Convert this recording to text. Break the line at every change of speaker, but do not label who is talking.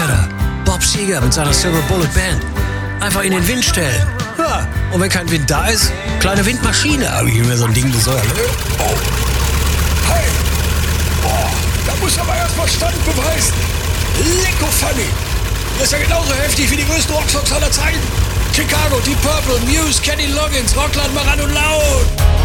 Rider. Bob Seger mit seiner Silver Bullet Band. Einfach in den Wind stellen. Ja, und wenn kein Wind da ist, kleine Windmaschine habe ich mir so ein Ding besorgt.
Oh. Hey. Boah, da muss aber erstmal Stand beweisen. Lecko funny. Das ist ja genauso heftig wie die größten Rocksongs aller Zeiten. Chicago, Deep Purple, Muse, Kenny Loggins, Rockland, Maran und Laut.